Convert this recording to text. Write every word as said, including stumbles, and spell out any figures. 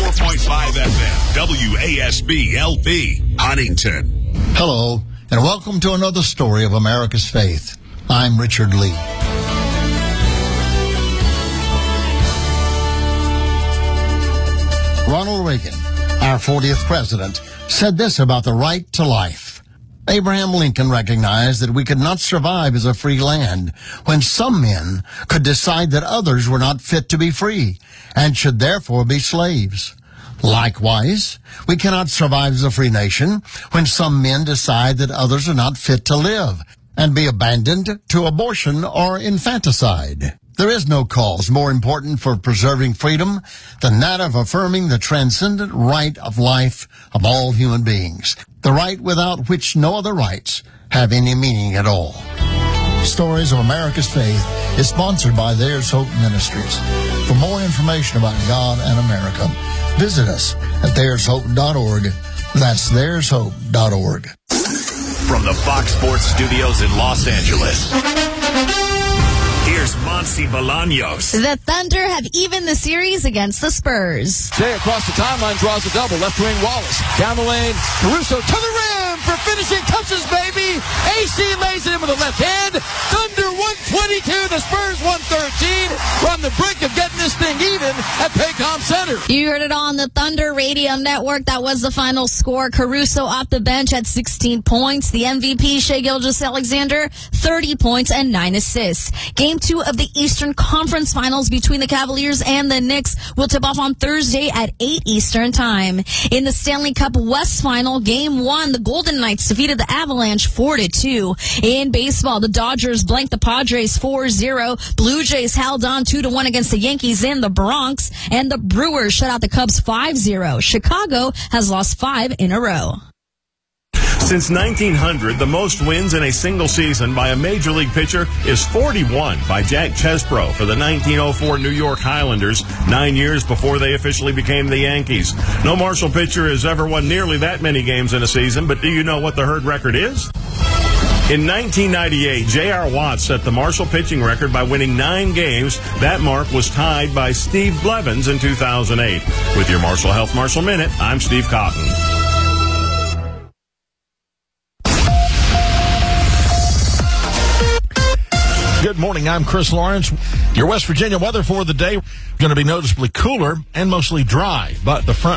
ninety-four point five F M, W A S B L P, Huntington. Hello, and welcome to another story of America's faith. I'm Richard Lee. Ronald Reagan, our fortieth president, said this about the right to life. Abraham Lincoln recognized that we could not survive as a free land when some men could decide that others were not fit to be free and should therefore be slaves. Likewise, we cannot survive as a free nation when some men decide that others are not fit to live and be abandoned to abortion or infanticide. There is no cause more important for preserving freedom than that of affirming the transcendent right of life of all human beings, the right without which no other rights have any meaning at all. Stories of America's Faith is sponsored by There's Hope Ministries. For more information about God and America, visit us at there's hope dot org. That's there's hope dot org. From the Fox Sports Studios in Los Angeles, here's Monty Bolaños. The Thunder have evened the series against the Spurs. Jay across the timeline draws a double. Left wing Wallace. Down the lane. Caruso to the rim for finishing touches, baby. A C lays it in with the left hand. Thunder one twenty-two. The Spurs one thirteen. We're on the brink of getting this thing even at Paycom Center. You heard it on the Thunder Radio Network. That was the final score. Caruso off the bench at sixteen points. The M V P, Shai Gilgeous-Alexander, thirty points and nine assists. Game two of the Eastern Conference Finals between the Cavaliers and the Knicks will tip off on Thursday at eight Eastern Time. In the Stanley Cup West Final, Game one, the Golden Knights defeated the Avalanche four to two. In baseball, the Dodgers blanked the Padres four zero. Blue Jays held on two to one against the Yankees in the Bronx. And the Brewers shut out the Cubs five zero. Chicago has lost five in a row. Since nineteen hundred, the most wins in a single season by a major league pitcher is forty-one by Jack Chesbro for the nineteen oh four New York Highlanders, nine years before they officially became the Yankees. No Marshall pitcher has ever won nearly that many games in a season, but do you know what the Herd record is? In nineteen ninety-eight, J R. Watt set the Marshall pitching record by winning nine games. That mark was tied by Steve Blevins in two thousand eight. With your Marshall Health Marshall Minute, I'm Steve Cotton. Good morning, I'm Chris Lawrence. Your West Virginia weather for the day going to be noticeably cooler and mostly dry, but the front